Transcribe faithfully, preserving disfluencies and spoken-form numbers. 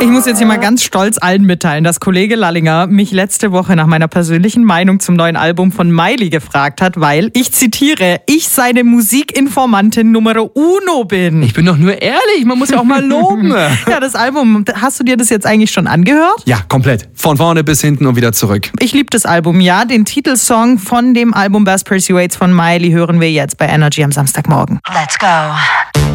Ich muss jetzt hier mal ganz stolz allen mitteilen, dass Kollege Lallinger mich letzte Woche nach meiner persönlichen Meinung zum neuen Album von Miley gefragt hat, weil, ich zitiere, ich seine Musikinformantin Numero Uno bin. Ich bin doch nur ehrlich, man muss ja auch mal loben. Ja, das Album, hast du dir das jetzt eigentlich schon angehört? Ja, komplett. Von vorne bis hinten und wieder zurück. Ich liebe das Album, ja. Den Titelsong von dem Album Best Persuades von Miley hören wir jetzt bei Energy am Samstagmorgen. Let's go.